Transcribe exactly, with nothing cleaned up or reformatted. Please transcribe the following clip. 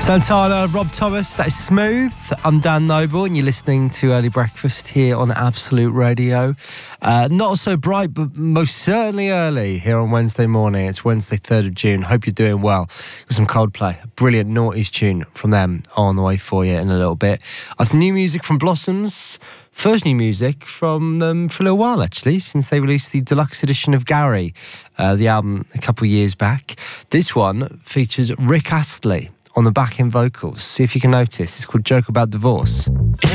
Santana, Rob Thomas, that is Smooth. I'm Dan Noble and you're listening to Early Breakfast here on Absolute Radio. Uh, not so bright, but most certainly early here on Wednesday morning. It's Wednesday, third of June. Hope you're doing well. Got some Coldplay, a brilliant noughties tune from them on the way for you in a little bit. Uh, some new music from Blossoms. First new music from them for a little while, actually, since they released the deluxe edition of Gary, uh, the album a couple of years back. This one features Rick Astley on the back-end vocals. See if you can notice. It's called Joke About Divorce.